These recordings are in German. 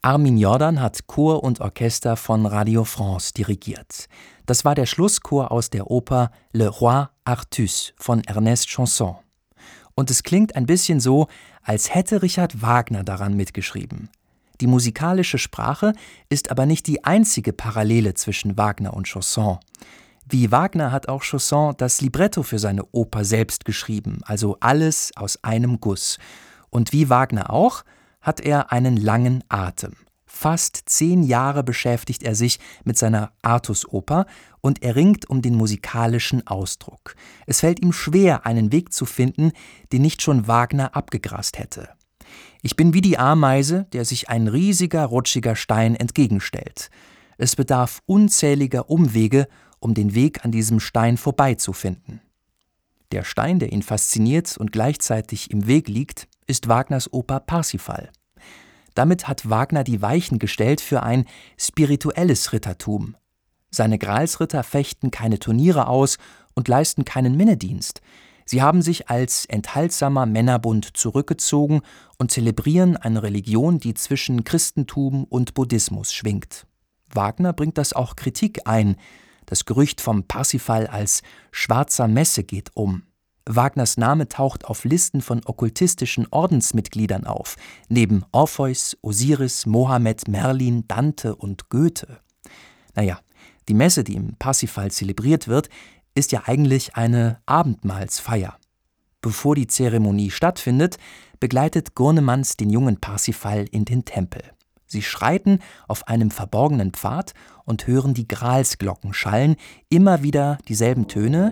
Armin Jordan hat Chor und Orchester von Radio France dirigiert. Das war der Schlusschor aus der Oper Le Roi Artus von Ernest Chausson. Und es klingt ein bisschen so, als hätte Richard Wagner daran mitgeschrieben. Die musikalische Sprache ist aber nicht die einzige Parallele zwischen Wagner und Chausson. Wie Wagner hat auch Chausson das Libretto für seine Oper selbst geschrieben, also alles aus einem Guss. Und wie Wagner auch, hat er einen langen Atem. Fast 10 Jahre beschäftigt er sich mit seiner Artus-Oper und er ringt um den musikalischen Ausdruck. Es fällt ihm schwer, einen Weg zu finden, den nicht schon Wagner abgegrast hätte. Ich bin wie die Ameise, der sich ein riesiger, rutschiger Stein entgegenstellt. Es bedarf unzähliger Umwege, um den Weg an diesem Stein vorbeizufinden. Der Stein, der ihn fasziniert und gleichzeitig im Weg liegt, ist Wagners Oper Parsifal. Damit hat Wagner die Weichen gestellt für ein spirituelles Rittertum. Seine Gralsritter fechten keine Turniere aus und leisten keinen Minnedienst. Sie haben sich als enthaltsamer Männerbund zurückgezogen und zelebrieren eine Religion, die zwischen Christentum und Buddhismus schwingt. Wagner bringt das auch Kritik ein. Das Gerücht vom Parsifal als schwarzer Messe geht um. Wagners Name taucht auf Listen von okkultistischen Ordensmitgliedern auf, neben Orpheus, Osiris, Mohammed, Merlin, Dante und Goethe. Naja, die Messe, die im Parsifal zelebriert wird, ist ja eigentlich eine Abendmahlsfeier. Bevor die Zeremonie stattfindet, begleitet Gurnemanz den jungen Parsifal in den Tempel. Sie schreiten auf einem verborgenen Pfad und hören die Gralsglocken schallen, immer wieder dieselben Töne: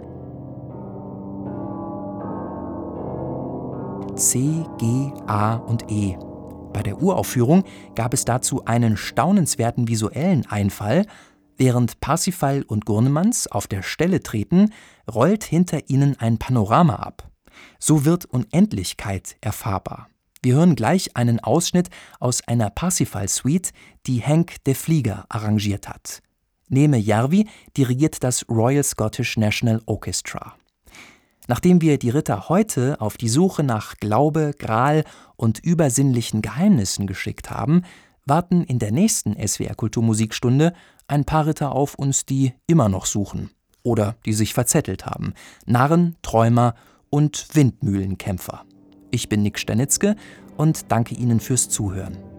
C, G, A und E. Bei der Uraufführung gab es dazu einen staunenswerten visuellen Einfall. Während Parsifal und Gurnemanz auf der Stelle treten, rollt hinter ihnen ein Panorama ab. So wird Unendlichkeit erfahrbar. Wir hören gleich einen Ausschnitt aus einer Parsifal-Suite, die Henk de Vlieger arrangiert hat. Neeme Järvi dirigiert das Royal Scottish National Orchestra. Nachdem wir die Ritter heute auf die Suche nach Glaube, Gral und übersinnlichen Geheimnissen geschickt haben, warten in der nächsten SWR Kulturmusikstunde ein paar Ritter auf uns, die immer noch suchen oder die sich verzettelt haben. Narren, Träumer und Windmühlenkämpfer. Ich bin Nick Sternitzke und danke Ihnen fürs Zuhören.